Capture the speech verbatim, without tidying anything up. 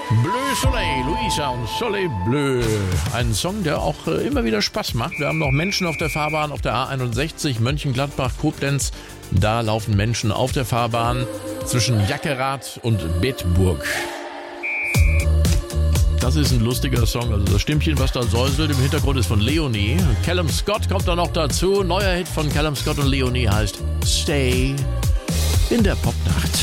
Bleu Soleil, Luisa und Soleil Bleu. Ein Song, der auch äh, immer wieder Spaß macht. Wir haben noch Menschen auf der Fahrbahn auf der A einundsechzig, Mönchengladbach, Koblenz. Da laufen Menschen auf der Fahrbahn zwischen Jackerath und Bedburg. Das ist ein lustiger Song. Also das Stimmchen, was da säuselt im Hintergrund, ist von Leonie. Callum Scott kommt da noch dazu. Neuer Hit von Callum Scott und Leonie heißt Stay in der Popnacht.